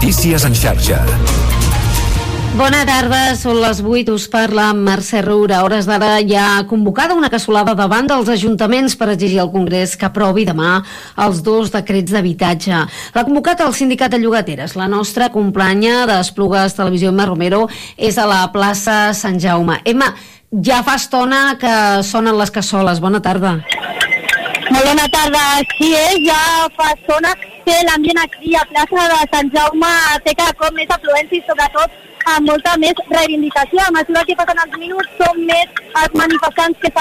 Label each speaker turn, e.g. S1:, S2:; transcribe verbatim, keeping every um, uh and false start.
S1: Notícies en xarxa.
S2: Bona tarda, són les vuit, us parla Mercè Roura. A hores d'ara hi ha convocada una cassolada davant dels ajuntaments per exigir al Congrés que aprovi demà els dos decrets d'habitatge. L'ha convocat el sindicat de llogateres. La nostra companya d'Esplugues Televisió, Emma Romero, és a la plaça Sant Jaume. Emma, ja fa estona que sonen les cassoles. Bona tarda.
S3: Molt bona tarda. Sí, eh? Ja fa estona que l'ambient aquí a plaça de Sant Jaume té cada cop més afluència i sobretot amb molta més reivindicació. A mesura que passen els minuts són més els manifestants que